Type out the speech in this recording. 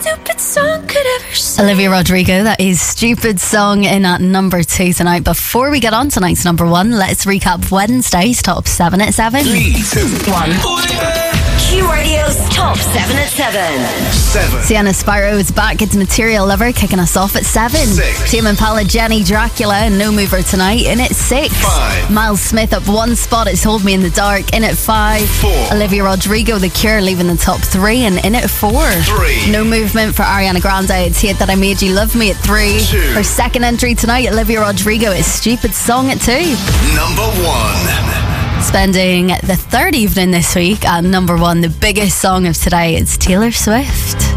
Stupid song could ever sing. Olivia Rodrigo, that is Stupid Song in at number 2 tonight. Before we get on tonight's number 1, let's recap Wednesday's top 7 at 7. 3, 2, 1. Q Radio's top 7 at 7. 7. Sienna Spyro is back. It's Material Lover kicking us off at 7. 6. Tame Impala, Jenny Dracula and No Mover tonight in at 6. 5. Miles Smith up 1 spot. It's Hold Me in the Dark in at 5. 4. Olivia Rodrigo, The Cure leaving the top 3 and in at 4. 3. No movement for Ariana Grande. It's Hate That I Made You Love Me at 3. 2. Her second entry tonight, Olivia Rodrigo, is Stupid Song at 2. Number 1. Spending the third evening this week at number 1, the biggest song of today, it's Taylor Swift.